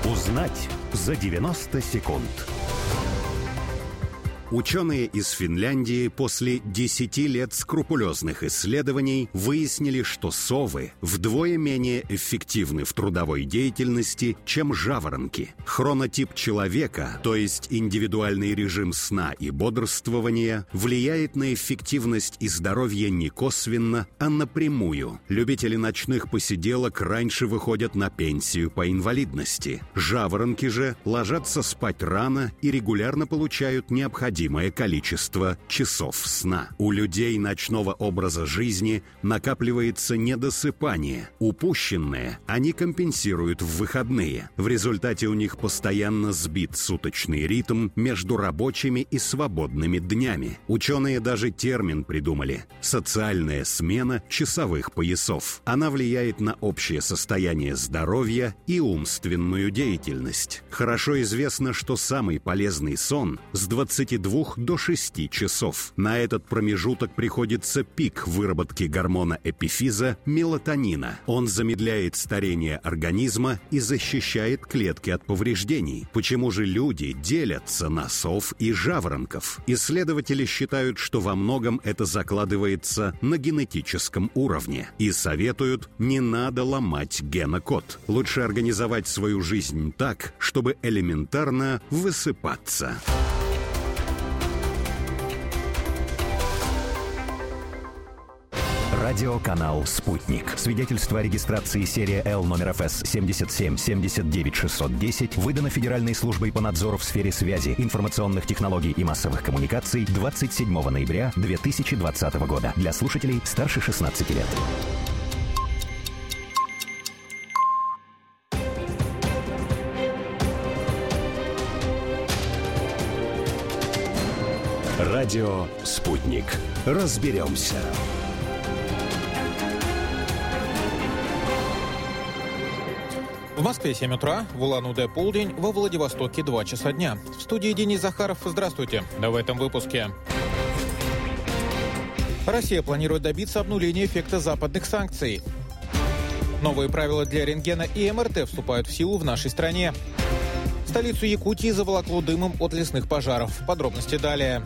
Узнать за 90 секунд. Ученые из Финляндии после 10 лет скрупулезных исследований выяснили, что совы вдвое менее эффективны в трудовой деятельности, чем жаворонки. Хронотип человека, то есть индивидуальный режим сна и бодрствования, влияет на эффективность и здоровье не косвенно, а напрямую. Любители ночных посиделок раньше выходят на пенсию по инвалидности. Жаворонки же ложатся спать рано и регулярно получают необходимое количество часов сна. У людей ночного образа жизни накапливается недосыпание. Упущенное они компенсируют в выходные. В результате у них постоянно сбит суточный ритм между рабочими и свободными днями. Ученые даже термин придумали – социальная смена часовых поясов. Она влияет на общее состояние здоровья и умственную деятельность. Хорошо известно, что самый полезный сон с 22 до 6 часов. На этот промежуток приходится пик выработки гормона эпифиза мелатонина. Он замедляет старение организма и защищает клетки от повреждений. Почему же люди делятся на сов и жаворонков? Исследователи считают, что во многом это закладывается на генетическом уровне и советуют: не надо ломать генокод. Лучше организовать свою жизнь так, чтобы элементарно высыпаться. Радиоканал «Спутник». Свидетельство о регистрации серия Л номер ФС 77 79 610 выдано Федеральной службой по надзору в сфере связи, информационных технологий и массовых коммуникаций 27 ноября 2020 года. Для слушателей старше 16 лет. Радио «Спутник». Разберемся. В Москве 7 утра, в Улан-Удэ полдень, во Владивостоке 2 часа дня. В студии Денис Захаров. Здравствуйте. В этом выпуске. Россия планирует добиться обнуления эффекта западных санкций. Новые правила для рентгена и МРТ вступают в силу в нашей стране. Столицу Якутии заволокло дымом от лесных пожаров. Подробности далее.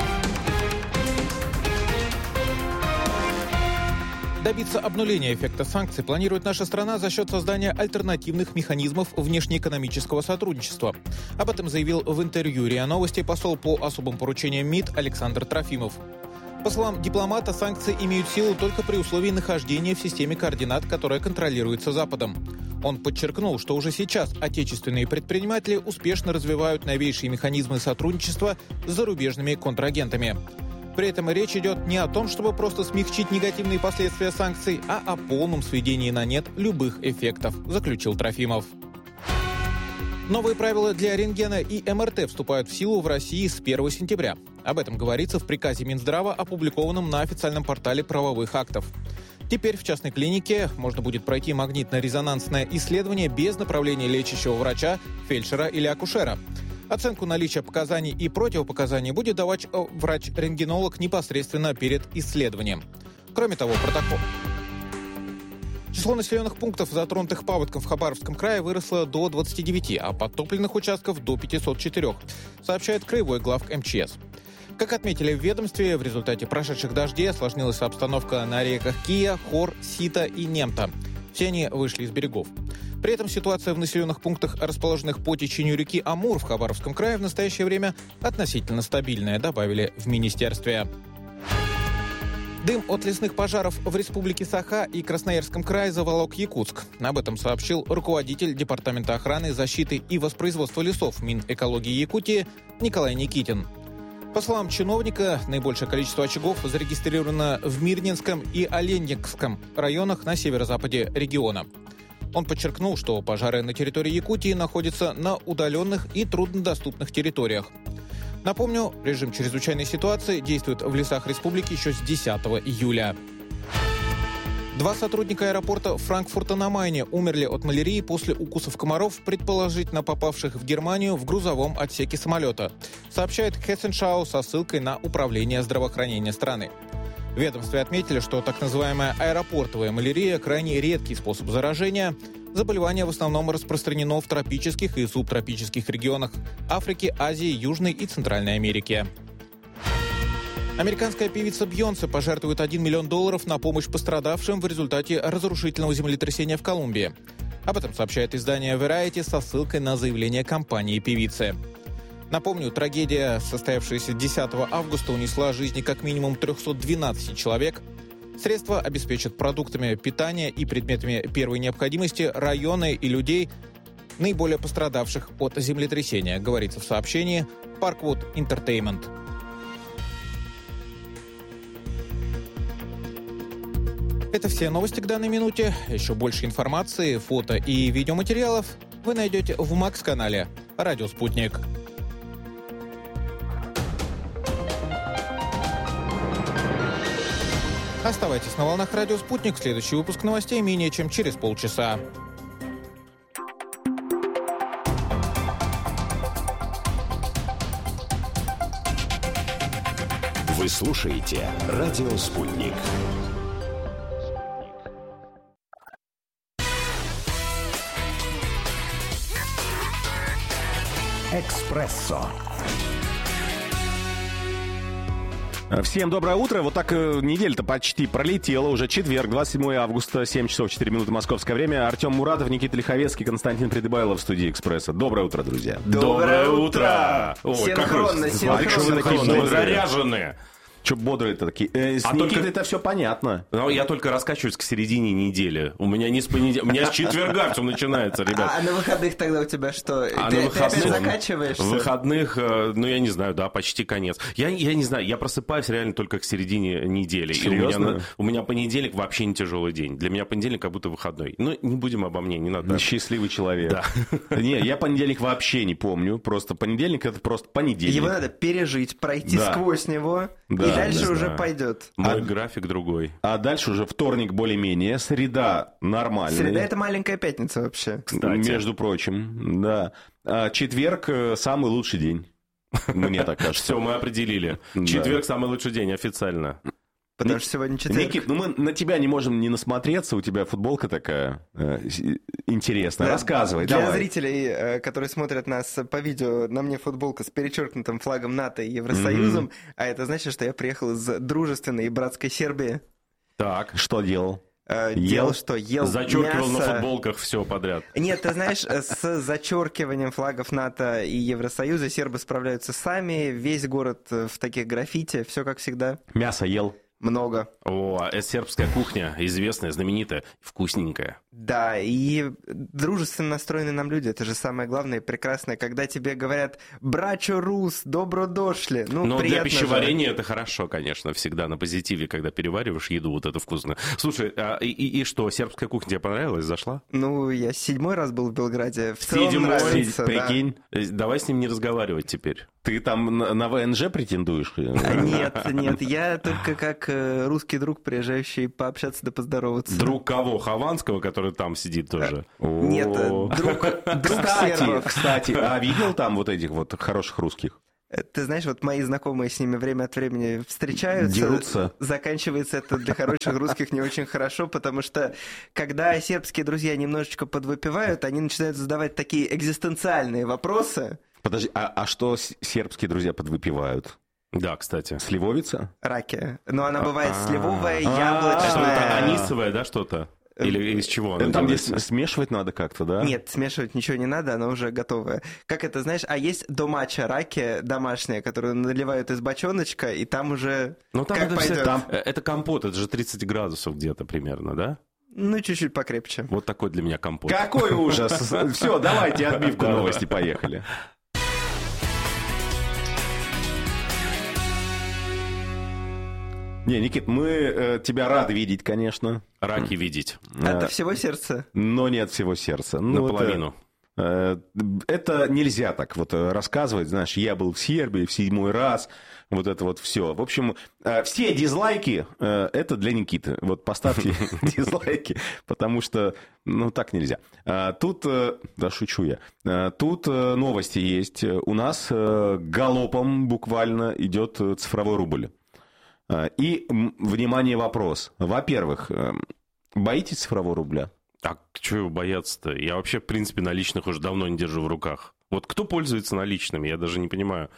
Добиться обнуления эффекта санкций планирует наша страна за счет создания альтернативных механизмов внешнеэкономического сотрудничества. Об этом заявил в интервью РИА Новости посол по особым поручениям МИД Александр Трофимов. По словам дипломата, санкции имеют силу только при условии нахождения в системе координат, которая контролируется Западом. Он подчеркнул, что уже сейчас отечественные предприниматели успешно развивают новейшие механизмы сотрудничества с зарубежными контрагентами. При этом речь идет не о том, чтобы просто смягчить негативные последствия санкций, а о полном сведении на нет любых эффектов, заключил Трофимов. Новые правила для рентгена и МРТ вступают в силу в России с 1 сентября. Об этом говорится в приказе Минздрава, опубликованном на официальном портале правовых актов. Теперь в частной клинике можно будет пройти магнитно-резонансное исследование без направления лечащего врача, фельдшера или акушера. Оценку наличия показаний и противопоказаний будет давать врач-рентгенолог непосредственно перед исследованием. Кроме того, число населенных пунктов, затронутых паводком в Хабаровском крае, выросло до 29, а подтопленных участков до 504, сообщает краевой главк МЧС. Как отметили в ведомстве, в результате прошедших дождей осложнилась обстановка на реках Кия, Хор, Сита и Немта. Все они вышли из берегов. При этом ситуация в населенных пунктах, расположенных по течению реки Амур в Хабаровском крае, в настоящее время относительно стабильная, добавили в министерстве. Дым от лесных пожаров в республике Саха и Красноярском крае заволок Якутск. Об этом сообщил руководитель Департамента охраны, защиты и воспроизводства лесов Минэкологии Якутии Николай Никитин. По словам чиновника, наибольшее количество очагов зарегистрировано в Мирнинском и Оленникском районах на северо-западе региона. Он подчеркнул, что пожары на территории Якутии находятся на удаленных и труднодоступных территориях. Напомню, режим чрезвычайной ситуации действует в лесах республики еще с 10 июля. 2 сотрудника аэропорта Франкфурта на Майне умерли от малярии после укусов комаров, предположительно попавших в Германию в грузовом отсеке самолета, сообщает Хессеншау со ссылкой на Управление здравоохранения страны. В ведомстве отметили, что так называемая аэропортовая малярия – крайне редкий способ заражения. Заболевание в основном распространено в тропических и субтропических регионах Африки, Азии, Южной и Центральной Америки. Американская певица Бейонсе пожертвует $1 миллион на помощь пострадавшим в результате разрушительного землетрясения в Колумбии. Об этом сообщает издание Variety со ссылкой на заявление компании певицы. Напомню, трагедия, состоявшаяся 10 августа, унесла жизни как минимум 312 человек. Средства обеспечат продуктами питания и предметами первой необходимости районы и людей, наиболее пострадавших от землетрясения, говорится в сообщении Parkwood Entertainment. Это все новости к данной минуте. Еще больше информации, фото и видеоматериалов вы найдете в Макс-канале «Радио Спутник». Оставайтесь на волнах «Радио Спутник». Следующий выпуск новостей менее чем через полчаса. Вы слушаете «Радио Спутник». «Экспрессо». Всем доброе утро. Вот так неделя-то почти пролетела. Уже четверг, 27 августа, 7 часов 4 минуты московское время. Артем Муратов, Никита Лиховецкий, Константин Придыбайлов в студии «Экспресса». Доброе утро, друзья. Доброе утро! Ой, синхронно. Мы заряжены. Че бодрые-то такие? С Никитой это все понятно. Но я только раскачиваюсь к середине недели. У меня не с понедельника, у меня с четверга все начинается, ребят. А на выходных тогда у тебя что? Ты опять закачиваешься? В выходных, ну я не знаю, да, почти конец. Я не знаю, я просыпаюсь реально только к середине недели. Серьезно? У меня понедельник вообще не тяжелый день. Для меня понедельник как будто выходной. Ну, не будем обо мне, не надо. Счастливый человек. Да. Не, я понедельник вообще не помню. Просто понедельник — это просто понедельник. Его надо пережить, пройти сквозь него, и дальше уже пойдет. Мой график другой. А дальше уже вторник более-менее, среда нормальная. Среда — это маленькая пятница вообще. Кстати. Между прочим, да. А четверг — самый лучший день. Мне так кажется. Все, мы определили. Четверг — самый лучший день, официально. Потому что сегодня четверг. Никит, ну мы на тебя не можем не насмотреться, у тебя футболка такая интересная. Да, рассказывай, для давай. Зрителей, которые смотрят нас по видео, на мне футболка с перечеркнутым флагом НАТО и Евросоюзом, а это значит, что я приехал из дружественной и братской Сербии. Так. Что делал? Ел что? Ел Зачеркивал мясо. на футболках все подряд. Нет, ты знаешь, с зачеркиванием флагов НАТО и Евросоюза сербы справляются сами, весь город в таких граффити, все как всегда. Мясо ел? Много. О, это сербская кухня, известная, знаменитая, вкусненькая. Да, и дружественно настроенные нам люди, это же самое главное и прекрасное, когда тебе говорят «Брачо Рус, добро дошли». Ну, но для приятно пищеварения же. это хорошо, конечно, всегда на позитиве, когда перевариваешь еду, вот это вкусно. Слушай, и что, сербская кухня тебе понравилась, зашла? Ну, я 7-й раз был в Белграде, в целом Седьмой, нравится. Прикинь. Да. Давай с ним не разговаривать теперь. Ты там на ВНЖ претендуешь? Нет, я только как русский друг, приезжающий пообщаться да поздороваться. Друг кого? Хованского, который там сидит тоже? Нет, друг сербов. Кстати, а видел там вот этих вот хороших русских? Ты знаешь, вот мои знакомые с ними время от времени встречаются. Дерутся. Заканчивается это для хороших русских не очень хорошо, потому что когда сербские друзья немножечко подвыпивают, они начинают задавать такие экзистенциальные вопросы. Подожди, а что сербские друзья подвыпивают? Да, кстати. Сливовица? Раки. Но она бывает сливовая, Что это, яблочная. анисовое, да, что-то? Или из чего она Там делается? здесь смешивать надо как-то, да? Нет, смешивать ничего не надо, она уже готовая. Как это, знаешь, а есть домача раки домашние, которые наливают из бочоночка, и там уже Ну, там как это, пойдет. это компот, это же 30 градусов где-то примерно, да? Ну, чуть-чуть покрепче. Вот такой для меня компот. Какой ужас! Все, давайте отбивку новости, поехали. Не, Никит, мы тебя рады видеть, конечно. Раки видеть. Это всего сердца? Но нет всего сердца. Наполовину. Это нельзя так вот рассказывать, знаешь, я был в Сербии в 7-й раз, вот это вот все. В общем, все дизлайки это для Никиты. Вот поставьте дизлайки, потому что, ну, так нельзя. Тут, да шучу я, тут новости есть. У нас галопом буквально идет цифровой рубль. И, внимание, вопрос. Во-первых, боитесь цифрового рубля? А чего его бояться-то? Я вообще, в принципе, наличных уже давно не держу в руках. Вот кто пользуется наличными, я даже не понимаю.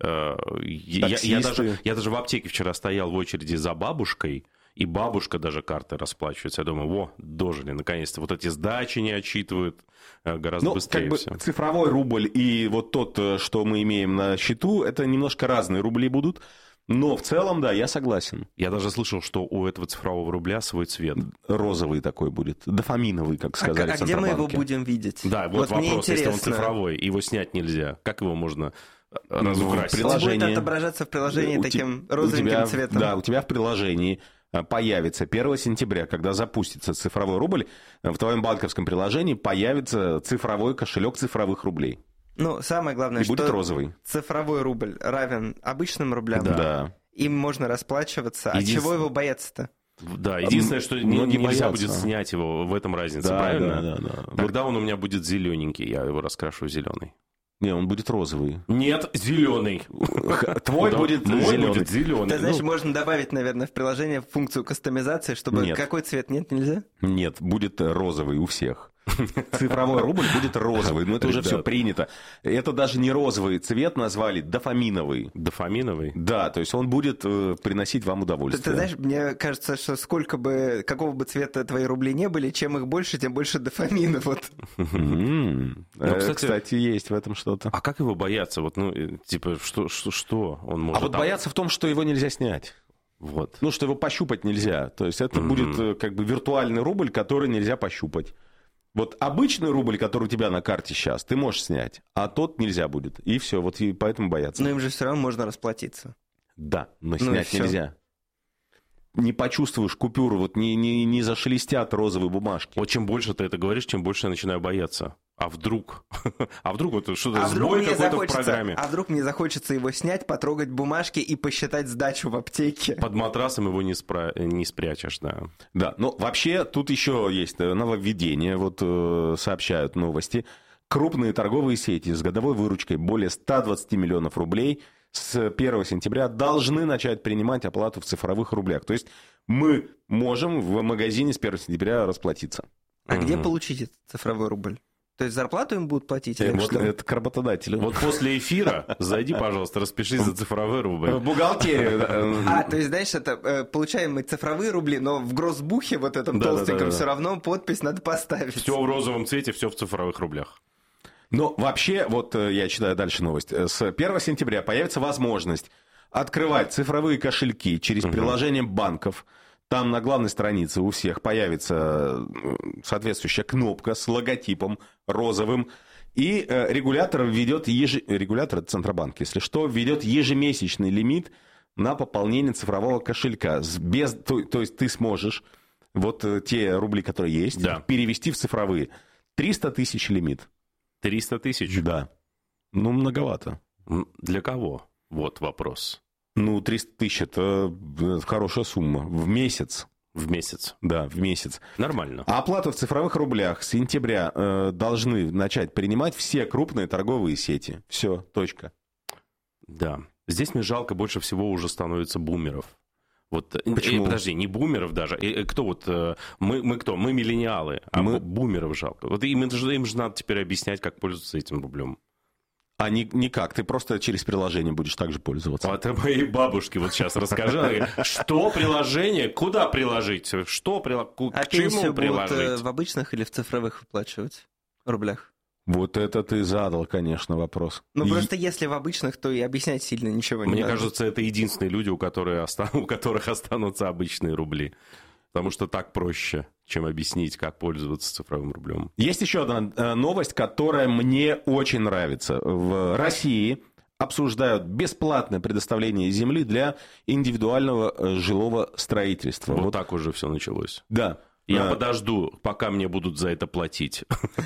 Я даже в аптеке вчера стоял в очереди за бабушкой, и бабушка даже картой расплачивается. Я думаю, дожили, наконец-то. Вот эти сдачи не отчитывают гораздо быстрее. Как бы цифровой рубль и вот тот, что мы имеем на счету, это немножко разные рубли будут. Но в целом, да, я согласен. Я даже слышал, что у этого цифрового рубля свой цвет. Розовый такой будет, дофаминовый, как сказали в Центробанке. А где мы его будем видеть? Да, вот вопрос, если он цифровой, его снять нельзя. Как его можно разукрасить? Он будет отображаться в приложении таким розовеньким цветом. Да, у тебя в приложении появится 1 сентября, когда запустится цифровой рубль, в твоем банковском приложении появится цифровой кошелек цифровых рублей. Ну, самое главное, и будет розовый. Цифровой рубль равен обычным рублям. Да. Им можно расплачиваться. А чего его бояться-то? Да, единственное, что нельзя будет снять его, в этом разница, правильно? Да. Тогда он у меня будет зелененький, я его раскрашу в зеленый. Не, он будет розовый. Нет, зеленый. Твой будет зеленый. Ты знаешь, можно добавить, наверное, в приложение функцию кастомизации, чтобы... Какой цвет? Нет, нельзя? Нет, будет розовый у всех. Цифровой рубль будет розовый, но это уже все принято. Это даже не розовый цвет назвали, дофаминовый. Дофаминовый? Да, то есть он будет приносить вам удовольствие. Ты знаешь, мне кажется, что какого бы цвета твои рубли не были, чем их больше, тем больше дофамина. Вот. Кстати, есть в этом что-то. А как его бояться? Вот, типа, что он может... А вот бояться в том, что его нельзя снять. Вот. Ну, что его пощупать нельзя. То есть это будет как бы виртуальный рубль, который нельзя пощупать. Вот обычный рубль, который у тебя на карте сейчас, ты можешь снять, а тот нельзя будет. И все, вот и поэтому боятся. Но им же все равно можно расплатиться. Да, но снять нельзя. Не почувствуешь купюру, вот не зашелестят розовые бумажки. Вот чем больше ты это говоришь, тем больше я начинаю бояться. А вдруг? А вдруг вот что-то сбой какой-то в программе? А вдруг мне захочется его снять, потрогать бумажки и посчитать сдачу в аптеке? Под матрасом его не спрячешь, да. Да, но вообще тут еще есть нововведение, вот сообщают новости. Крупные торговые сети с годовой выручкой более 120 миллионов рублей с 1 сентября должны начать принимать оплату в цифровых рублях. То есть мы можем в магазине с 1 сентября расплатиться. А где получить этот цифровой рубль? То есть зарплату им будут платить? Это к работодателю. Вот после эфира зайди, пожалуйста, распишись за цифровой рубль. В бухгалтерию. То есть, знаешь, это получаем мы цифровые рубли, но в гроссбухе вот этом толстеньком все равно подпись надо поставить. Все в розовом цвете, все в цифровых рублях. Но вообще, вот я читаю дальше новость. С 1 сентября появится возможность открывать цифровые кошельки через приложение банков. Там на главной странице у всех появится соответствующая кнопка с логотипом розовым. И регулятор введет, регулятор, это Центробанк, если что, введет ежемесячный лимит на пополнение цифрового кошелька. То есть ты сможешь вот те рубли, которые есть, перевести в цифровые. 300 тысяч лимит. 300 тысяч? Да. Ну, многовато. Для кого? Вот вопрос. 300 тысяч – это хорошая сумма. В месяц. В месяц? Да, в месяц. Нормально. А оплату в цифровых рублях с сентября должны начать принимать все крупные торговые сети. Все, точка. Да. Здесь мне жалко больше всего уже становится бумеров. Вот, почему? Подожди, не бумеров даже. Кто вот? Мы кто? Мы миллениалы, а бумеров жалко. Вот им же надо теперь объяснять, как пользоваться этим рублем. А никак, ты просто через приложение будешь также пользоваться. А ты моей бабушке вот сейчас расскажи, что приложение, куда приложить, что к чему приложить? Будут в обычных или в цифровых выплачивать рублях? Вот это ты задал, конечно, вопрос. Ну, просто если в обычных, то и объяснять сильно ничего не надо. Мне кажется, это единственные люди, у которых останутся обычные рубли. Потому что так проще, чем объяснить, как пользоваться цифровым рублем. Есть еще одна новость, которая мне очень нравится. В России обсуждают бесплатное предоставление земли для индивидуального жилого строительства. Вот так уже все началось. Да. Я подожду, пока мне будут за это платить.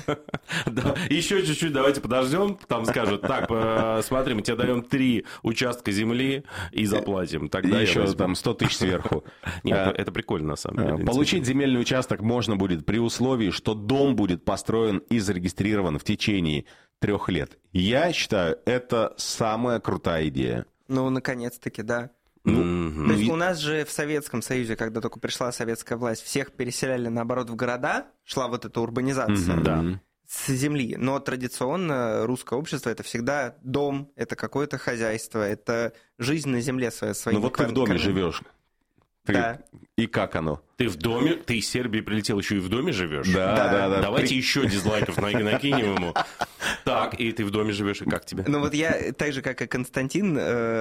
Еще чуть-чуть давайте подождем. Там скажут, так, смотри, мы тебе даем 3 участка земли и заплатим. Тогда еще там 100 тысяч сверху. Нет, это прикольно на самом деле. Получить земельный участок можно будет при условии, что дом будет построен и зарегистрирован в течение 3 лет. Я считаю, это самая крутая идея. Ну, наконец-таки, да. То есть у нас же в Советском Союзе, когда только пришла советская власть, всех переселяли, наоборот, в города, шла вот эта урбанизация с земли. Но традиционно русское общество — это всегда дом, это какое-то хозяйство, это жизнь на земле своей. Ну вот ты в доме живешь. Да. И как оно? Ты в доме? Ты из Сербии прилетел, еще и в доме живешь? Да. Давайте еще дизлайков накинем ему. Так, и ты в доме живешь, и как тебе? Ну вот я, так же, как и Константин,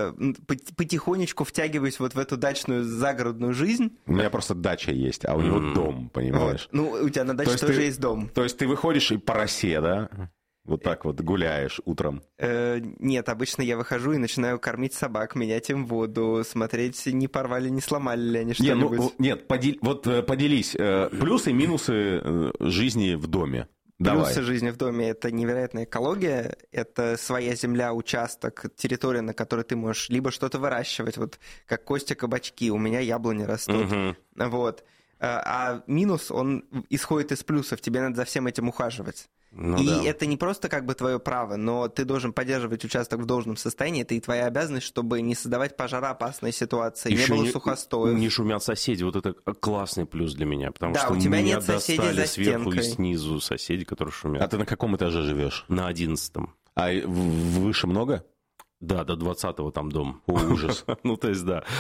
потихонечку втягиваюсь вот в эту дачную загородную жизнь. У меня просто дача есть, а у него дом, понимаешь? Вот. Ну, у тебя на даче тоже есть дом. То есть ты выходишь и по росе, да? Вот так вот гуляешь утром? Нет, обычно я выхожу и начинаю кормить собак, менять им воду, смотреть, не порвали, не сломали ли они что-нибудь. Поделись. Плюсы и минусы жизни в доме. Плюсы жизни в доме — это невероятная экология, это своя земля, участок, территория, на которой ты можешь либо что-то выращивать, вот как Костя кабачки, у меня яблони растут. Вот. А минус, он исходит из плюсов, тебе надо за всем этим ухаживать. Это не просто как бы твое право, но ты должен поддерживать участок в должном состоянии, это и твоя обязанность, чтобы не создавать пожароопасные ситуации, еще не было сухостоев. Не шумят соседи, вот это классный плюс для меня, потому что у тебя меня нет соседей достали за сверху стенкой. И снизу соседи, которые шумят. А ты на каком этаже живешь? На 11-м. А выше много? Да, до 20-го там дом. Ужас. Ну, то есть, да.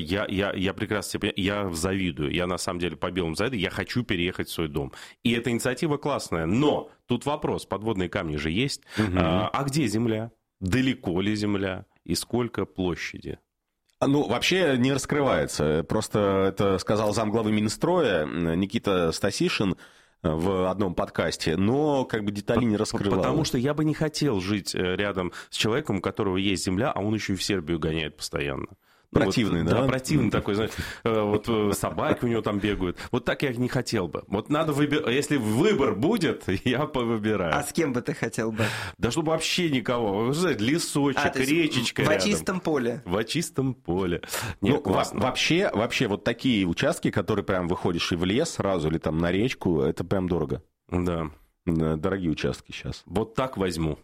Я прекрасно себе понимаю, я завидую. Я, на самом деле, по белому завидую. Я хочу переехать в свой дом. И эта инициатива классная. Но тут вопрос. Подводные камни же есть. А где земля? Далеко ли земля? И сколько площади? Ну, вообще не раскрывается. Просто это сказал замглавы Минстроя Никита Стасишин в одном подкасте, но как бы детали не раскрывал. Потому что я бы не хотел жить рядом с человеком, у которого есть земля, а он еще и в Сербию гоняет постоянно. Противный, да? Да, противный такой, знаешь, вот собаки у него там бегают. Вот так я не хотел бы. Вот надо выбирать, если выбор будет, я повыбираю. А с кем бы ты хотел бы? Да чтобы вообще никого. Вы знаете, лесочек, речечка в рядом. чистом поле. В чистом поле. Нет, вообще вот такие участки, которые прям выходишь и в лес сразу, или там на речку, это прям дорого. Да. Дорогие участки сейчас. Вот так возьму.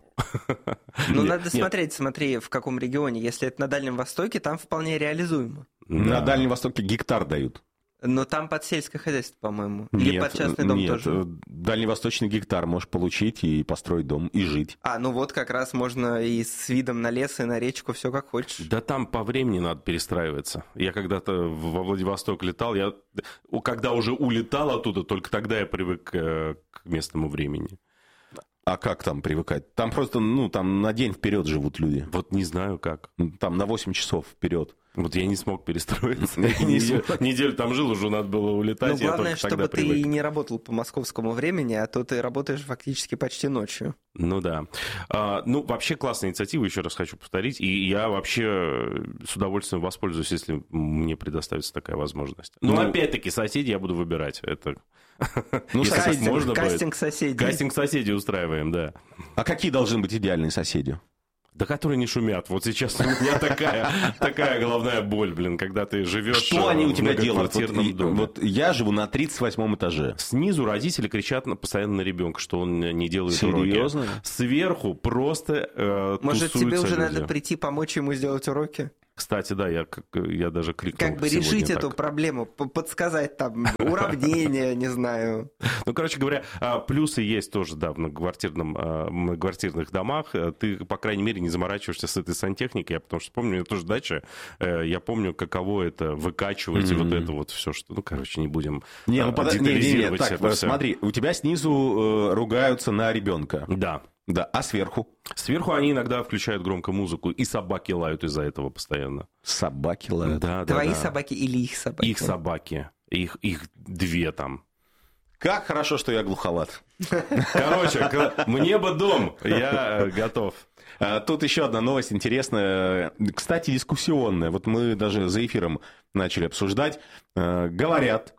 Ну, надо смотри, в каком регионе. Если это на Дальнем Востоке, там вполне реализуемо. На Дальнем Востоке гектар дают. Но там под сельское хозяйство, по-моему. Или под частный дом тоже. Дальневосточный гектар можешь получить и построить дом, и жить. Ну вот как раз можно и с видом на лес, и на речку, все как хочешь. Да там по времени надо перестраиваться. Я когда-то во Владивосток летал, когда уже улетал оттуда, только тогда я привык к местному времени. А как там привыкать? Там просто, там на день вперед живут люди. Вот не знаю как. Там на 8 часов вперед. Вот я не смог перестроиться. Неделю там жил, уже надо было улетать. Ну, главное, чтобы ты не работал по московскому времени, а то ты работаешь фактически почти ночью. Ну да. Вообще классная инициатива, еще раз хочу повторить. И я вообще с удовольствием воспользуюсь, если мне предоставится такая возможность. Но опять-таки соседей я буду выбирать. Это... Кастинг соседей. Кастинг соседей устраиваем, да. А какие должны быть идеальные соседи? Да которые не шумят. Вот сейчас у меня такая головная боль, когда ты живешь Что они у тебя делают? Доме. Вот я живу на 38 этаже. Снизу родители кричат постоянно на ребенка, что он не делает уроки. Серьезно? Сверху просто Может, тебе уже надо прийти помочь ему сделать уроки? Кстати, да, я даже крикнул. Как бы решить эту проблему, подсказать там уравнение, не знаю. Ну, короче говоря, плюсы есть тоже, да, в многоквартирных домах. Ты, по крайней мере, не заморачиваешься с этой сантехникой. Потому что помню, у меня тоже дача. Я помню, каково это выкачивать и вот это вот все, что... Ну, короче, не будем детализировать это все. Смотри, у тебя снизу ругаются на ребенка. Да. Да, а сверху? Сверху они иногда включают громко музыку, и собаки лают из-за этого постоянно. Собаки лают? Да, Твои собаки или их собаки? Их собаки. Их 2 там. Как хорошо, что я глуховат. Короче, мне бы дом, я готов. Тут еще одна новость интересная, кстати, дискуссионная. Вот мы даже за эфиром начали обсуждать. Говорят,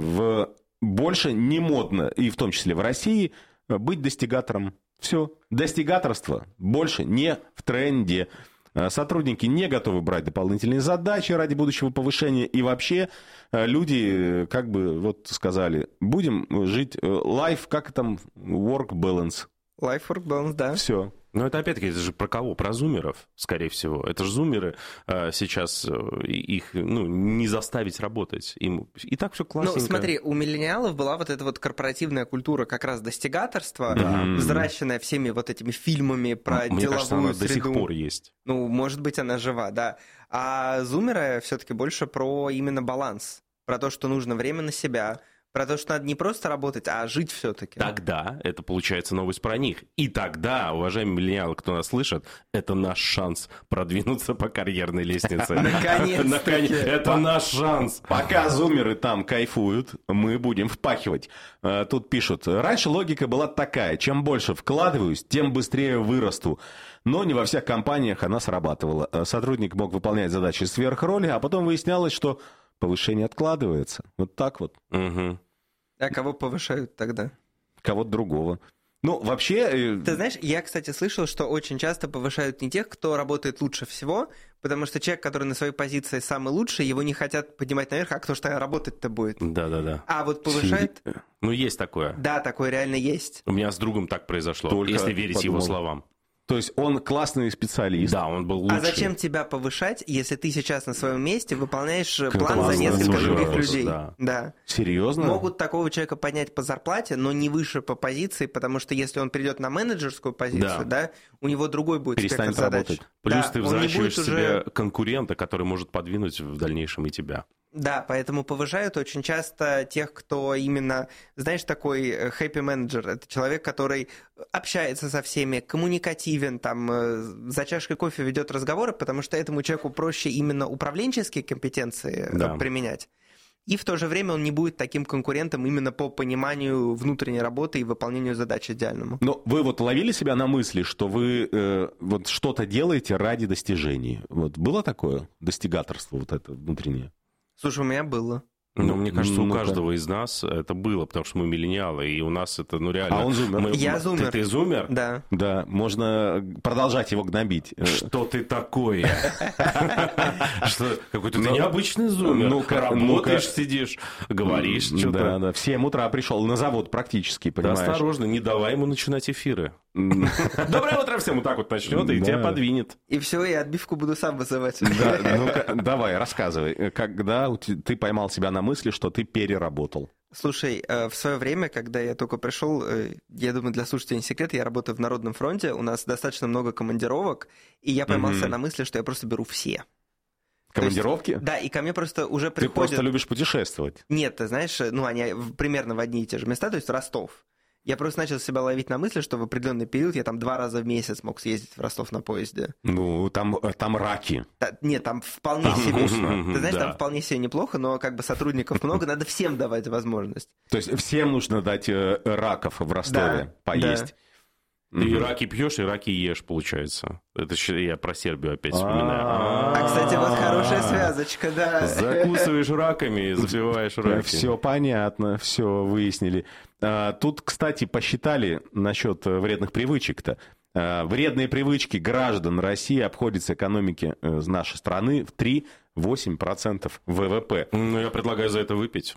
больше не модно, и в том числе в России, быть достигатором. Все, достигаторство больше не в тренде. Сотрудники не готовы брать дополнительные задачи ради будущего повышения. И вообще люди как бы вот сказали, будем жить life, как там, work balance. Life-work balance, да. Все. Но это опять-таки, это же про кого? Про зумеров, скорее всего. Это же зумеры сейчас, их не заставить работать. Им и так все классненько. Ну, смотри, у миллениалов была вот эта вот корпоративная культура как раз достигаторства, взращенная всеми вот этими фильмами про Мне деловую кажется, она среду. до сих пор есть. Ну, может быть, она жива, да. А зумеры все-таки больше про именно баланс. Про то, что нужно время на себя, про то, что надо не просто работать, а жить все-таки. Тогда это получается новость про них. И тогда, уважаемые миллениалы, кто нас слышит, это наш шанс продвинуться по карьерной лестнице. Наконец-то. Это наш шанс. Пока зумеры там кайфуют, мы будем впахивать. Тут пишут, раньше логика была такая, чем больше вкладываюсь, тем быстрее вырасту. Но не во всех компаниях она срабатывала. Сотрудник мог выполнять задачи сверхроли, а потом выяснялось, что повышение откладывается. Вот так вот. Угу. А кого повышают тогда? Кого-то другого. Ну, вообще... Ты знаешь, я, кстати, слышал, что очень часто повышают не тех, кто работает лучше всего, потому что человек, который на своей позиции самый лучший, его не хотят поднимать наверх, а кто же тогда работать-то будет? Да-да-да. А вот повышают... Ну, есть такое. Да, такое реально есть. У меня с другом так произошло, Только если верить его словам. То есть он классный специалист. Да, он был лучший. А зачем тебя повышать, если ты сейчас на своем месте выполняешь план классно, за несколько слушай, других людей? да. Серьезно? Могут такого человека поднять по зарплате, но не выше по позиции, потому что если он придет на менеджерскую позицию, да, у него другой будет перестанет спектр задач. работать. Плюс Да, ты он не взращиваешь будет себе конкурента, который может подвинуть в дальнейшем и тебя. Да, поэтому повышают очень часто тех, кто именно, знаешь, такой happy менеджер. Это человек, который общается со всеми, коммуникативен, там, за чашкой кофе ведет разговоры, потому что этому человеку проще именно управленческие компетенции применять. И в то же время он не будет таким конкурентом именно по пониманию внутренней работы и выполнению задач идеальному. Но вы вот ловили себя на мысли, что вы вот что-то делаете ради достижений? Вот было такое достигаторство вот это внутреннее? Слушай, у меня было. Ну, мне кажется, у каждого из нас это было, потому что мы миллениалы, и у нас это, реально... А он зумер. Я зумер. Ты зумер? Да. Да, можно продолжать его гнобить. Что ты такое? Какой-то ты необычный зумер. Работаешь, сидишь, говоришь что-то. Да, в 7 утра пришел на завод практически, понимаешь? Осторожно, не давай ему начинать эфиры. Доброе утро всем, вот так вот начнет, и тебя подвинет. И все, я отбивку буду сам вызывать. Ну-ка, давай, рассказывай. Когда ты поймал себя на мысли, что ты переработал? Слушай, в свое время, когда я только пришел, я думаю, для слушателей не секрет, я работаю в Народном фронте, у нас достаточно много командировок, и я поймался на мысли, что я просто беру все. Командировки? Да, и ко мне просто уже приходят... Ты просто любишь путешествовать? Нет, ты знаешь, они примерно в одни и те же места, то есть Ростов. Я просто начал себя ловить на мысли, что в определенный период я там 2 раза в месяц мог съездить в Ростов на поезде. Ну, там раки. Нет, там вполне себе... Ты знаешь, там вполне себе неплохо, но как бы сотрудников много, надо всем давать возможность. То есть всем нужно дать раков в Ростове поесть. Ты и раки пьешь, и раки ешь, получается. Это я про Сербию опять вспоминаю. Кстати, вот хорошая связочка, да. Закусываешь раками и запиваешь раки. Все понятно, все выяснили. Тут, кстати, посчитали насчет вредных привычек-то. Вредные привычки граждан России обходятся экономике нашей страны в 3,8% ВВП. Ну, я предлагаю за это выпить.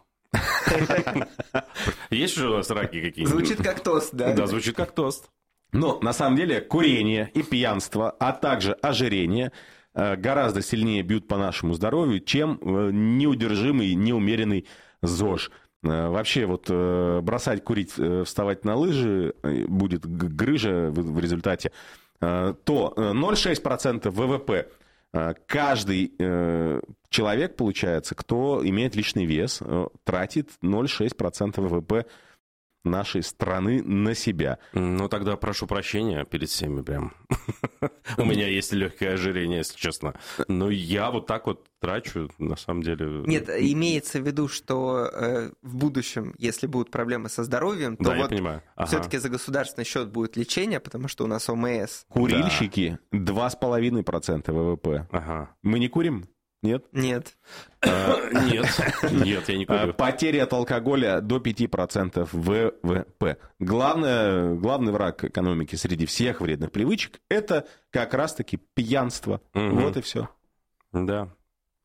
Есть же у нас раки какие-нибудь? Звучит как тост, да? Да, звучит как тост. Но на самом деле курение и пьянство, а также ожирение гораздо сильнее бьют по нашему здоровью, чем неудержимый, неумеренный ЗОЖ. Вообще вот бросать курить, вставать на лыжи будет грыжа в результате. То 0,6% ВВП каждый человек, получается, кто имеет лишний вес, тратит 0,6% ВВП нашей страны на себя. Ну, тогда прошу прощения перед всеми прям. У меня есть легкое ожирение, если честно. Но я вот так вот трачу, на самом деле... Нет, имеется в виду, что в будущем, если будут проблемы со здоровьем, то вот все-таки за государственный счет будет лечение, потому что у нас ОМС. Курильщики 2,5% ВВП. Мы не курим? Нет? Нет. Нет, я не курю. Потери от алкоголя до 5% ВВП. Главный враг экономики среди всех вредных привычек – это как раз-таки пьянство. Вот и все. Да.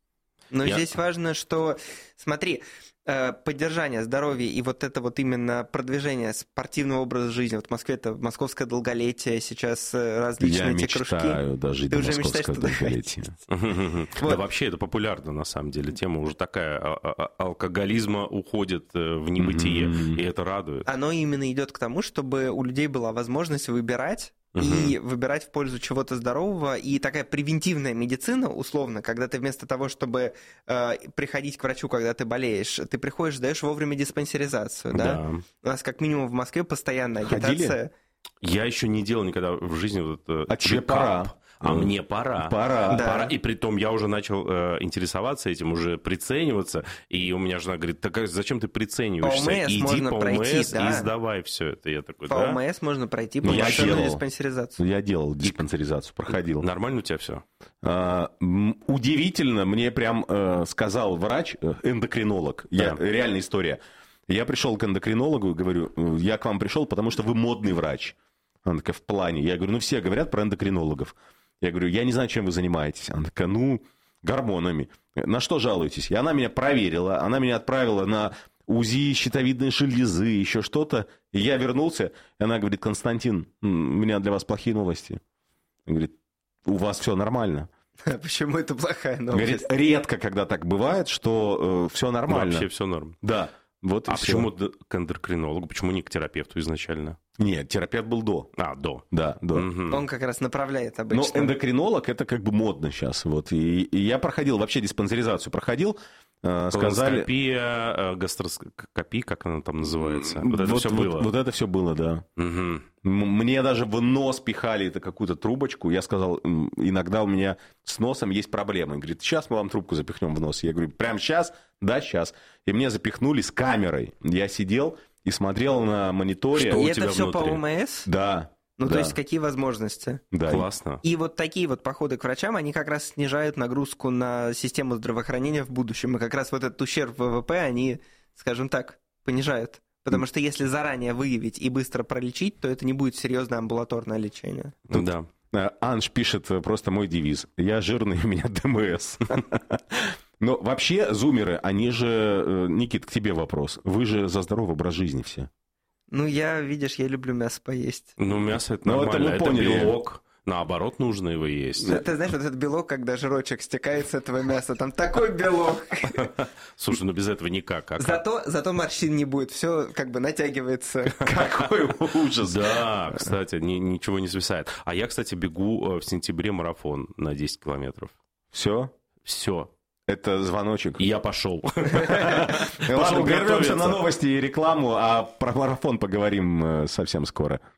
Но здесь важно, что, смотри, поддержание здоровья и вот это вот именно продвижение спортивного образа жизни. Вот в Москве это московское долголетие, сейчас различные эти кружки. Я мечтаю дожить до московского долголетия. Да вообще это популярно, на самом деле. Тема уже такая, алкоголизма уходит в небытие, и это радует. Оно именно идет к тому, чтобы у людей была возможность выбирать, и выбирать в пользу чего-то здорового. И такая превентивная медицина, условно, когда ты вместо того, чтобы приходить к врачу, когда ты болеешь, ты приходишь, сдаешь вовремя диспансеризацию. Да? У нас как минимум в Москве постоянная агитация. Я еще не делал никогда в жизни вот это. А тебе пора. А мне пора. Да. И притом я уже начал интересоваться этим, уже прицениваться. И у меня жена говорит, так зачем ты прицениваешься? По ОМС иди можно по пройти, ОМС да. и сдавай все это. Я такой, по ОМС можно пройти полноценную диспансеризацию. Я делал диспансеризацию, проходил. Нормально у тебя все? Удивительно, мне прям сказал врач, эндокринолог, реальная история. Я пришел к эндокринологу и говорю, я к вам пришел, потому что вы модный врач. Она такая, в плане. Я говорю, все говорят про эндокринологов. Я говорю, я не знаю, чем вы занимаетесь. Она такая, гормонами. На что жалуетесь? И она меня проверила, она меня отправила на УЗИ щитовидной железы, еще что-то. И я вернулся, и она говорит, Константин, у меня для вас плохие новости. Она говорит, у вас все нормально. Почему это плохая новость? Говорит, редко, когда так бывает, что все нормально. Вообще все норм. Да. Вот почему к эндокринологу? Почему не к терапевту изначально? Нет, терапевт был до. До. Да, до. Он как раз направляет обычно. Но эндокринолог это как бы модно сейчас. Вот. И я проходил, вообще диспансеризацию проходил. Сказали... Колоноскопия, гастроскопия, как она там называется? Вот это все было? Вот это все было, да. Угу. Мне даже в нос пихали это какую-то трубочку. Я сказал, иногда у меня с носом есть проблемы. Он говорит, сейчас мы вам трубку запихнем в нос. Я говорю, прямо сейчас? Да, сейчас. И мне запихнули с камерой. Я сидел и смотрел на мониторе. Что у тебя все внутри? По ОМС? Да. То есть какие возможности? Да. Классно. И вот такие вот походы к врачам, они как раз снижают нагрузку на систему здравоохранения в будущем. И как раз вот этот ущерб ВВП они, скажем так, понижают. Потому что если заранее выявить и быстро пролечить, то это не будет серьезное амбулаторное лечение. Да. Анж пишет просто мой девиз. Я жирный, у меня ДМС. Но вообще, зумеры, они же... Никит, к тебе вопрос. Вы же за здоровый образ жизни все. Видишь, я люблю мясо поесть. Мясо это нормально, это белок. Наоборот, нужно его есть. Ты знаешь, вот этот белок, когда жирочек стекает с этого мяса, там такой белок. Слушай, без этого никак. Зато морщин не будет, все как бы натягивается. Какой ужас. Да, кстати, ничего не свисает. А я, кстати, бегу в сентябре марафон на 10 километров. Все? Все. Это звоночек. И я пошел. Ладно, вернемся на новости и рекламу, а про марафон поговорим совсем скоро.